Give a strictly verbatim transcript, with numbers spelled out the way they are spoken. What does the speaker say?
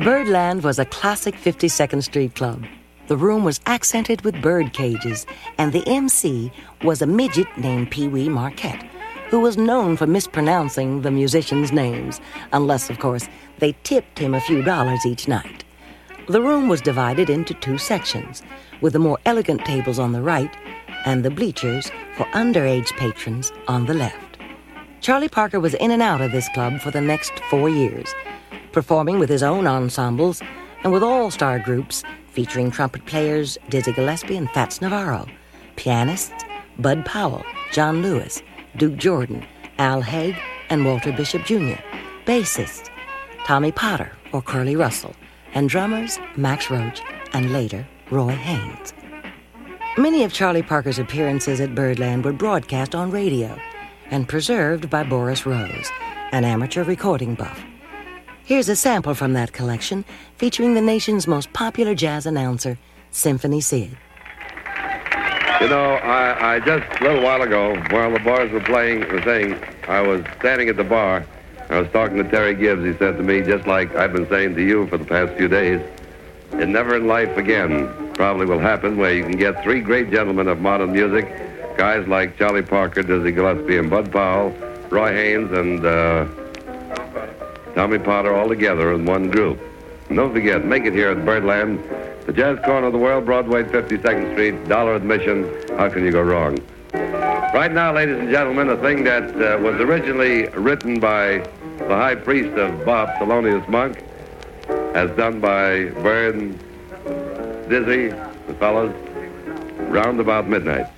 Birdland was a classic fifty-second Street club. The room was accented with bird cages, and the M C was a midget named Pee Wee Marquette, who was known for mispronouncing the musicians' names, unless, of course, they tipped him a few dollars each night. The room was divided into two sections, with the more elegant tables on the right and the bleachers for underage patrons on the left. Charlie Parker was in and out of this club for the next four years, performing with his own ensembles and with all-star groups featuring trumpet players Dizzy Gillespie and Fats Navarro, pianists Bud Powell, John Lewis, Duke Jordan, Al Haig, and Walter Bishop Junior, bassists Tommy Potter or Curly Russell, and drummers Max Roach and later Roy Haynes. Many of Charlie Parker's appearances at Birdland were broadcast on radio and preserved by Boris Rose, an amateur recording buff. Here's a sample from that collection featuring the nation's most popular jazz announcer, Symphony Sid. You know, I, I just a little while ago, while the boys were playing the thing, I was standing at the bar. I was talking to Terry Gibbs. He said to me, just like I've been saying to you for the past few days, it never in life again probably will happen where you can get three great gentlemen of modern music, guys like Charlie Parker, Dizzy Gillespie, and Bud Powell, Roy Haynes, and uh, Tommy Potter all together in one group. And don't forget, make it here at Birdland, the jazz corner of the world, Broadway, fifty-second Street, dollar admission. How can you go wrong? Right now, ladies and gentlemen, a thing that uh, was originally written by the high priest of Bop, Thelonious Monk, as done by Bird, Dizzy, the fellas, round about midnight.